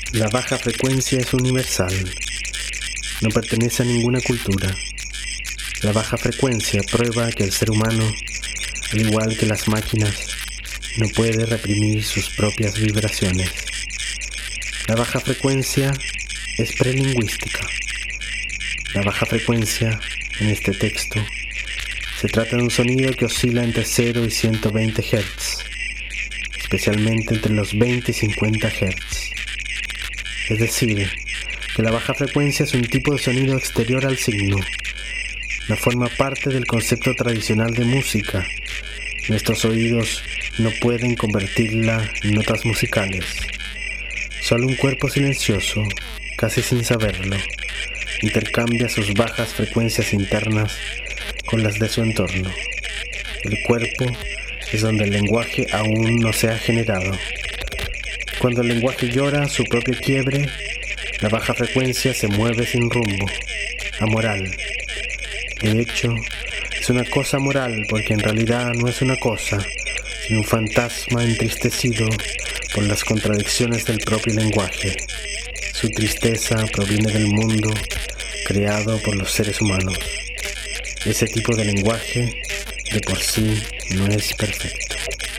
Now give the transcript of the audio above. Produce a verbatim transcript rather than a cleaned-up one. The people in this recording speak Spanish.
La baja frecuencia es universal, no pertenece a ninguna cultura. La baja frecuencia prueba que el ser humano, al igual que las máquinas, no puede reprimir sus propias vibraciones. La baja frecuencia es prelingüística. La baja frecuencia, en este texto, se trata de un sonido que oscila entre cero y ciento veinte hertz, especialmente entre los veinte y cincuenta hertz. Es decir, que la baja frecuencia es un tipo de sonido exterior al signo. No forma parte del concepto tradicional de música. Nuestros oídos no pueden convertirla en notas musicales. Solo un cuerpo silencioso, casi sin saberlo, intercambia sus bajas frecuencias internas con las de su entorno. El cuerpo es donde el lenguaje aún no se ha generado. Cuando el lenguaje llora su propio quiebre, la baja frecuencia se mueve sin rumbo, amoral. De hecho, es una cosa moral porque en realidad no es una cosa, sino un fantasma entristecido por las contradicciones del propio lenguaje. Su tristeza proviene del mundo creado por los seres humanos. Ese tipo de lenguaje de por sí no es perfecto.